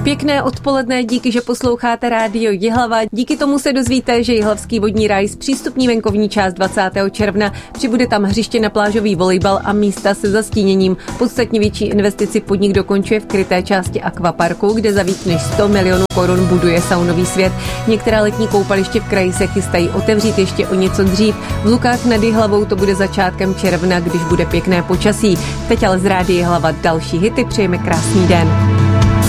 Pěkné odpoledne, díky, že posloucháte Rádio Jihlava. Díky tomu se dozvíte, že Jihlavský vodní ráj zpřístupní venkovní část 20. června. Přibude tam hřiště na plážový volejbal a místa se zastíněním. Podstatně větší investici podnik dokončuje v kryté části akvaparku, kde za víc než 100 milionů korun buduje saunový svět. Některá letní koupaliště v kraji se chystají otevřít ještě o něco dřív. V Lukách nad Jihlavou to bude začátkem června, když bude pěkné počasí. Teď ale z Rádia Jihlava další hity, přejeme krásný den.